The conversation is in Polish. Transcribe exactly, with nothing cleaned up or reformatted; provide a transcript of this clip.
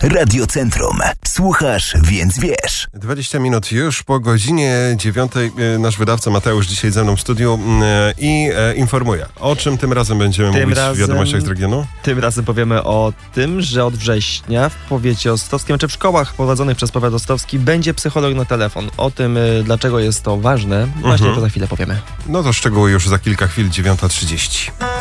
Radiocentrum. Słuchasz, więc wiesz. dwadzieścia minut już po godzinie dziewiątej. Nasz wydawca Mateusz dzisiaj ze mną w studiu i informuje. O czym tym razem będziemy tym mówić razem, w wiadomościach z regionu? Tym razem powiemy o tym, że od września w powiecie ostowskim, czy w szkołach prowadzonych przez powiat ostowski będzie psycholog na telefon. O tym, dlaczego jest to ważne, właśnie mhm. to za chwilę powiemy. No to szczegóły już za kilka chwil, dziewiąta trzydzieści.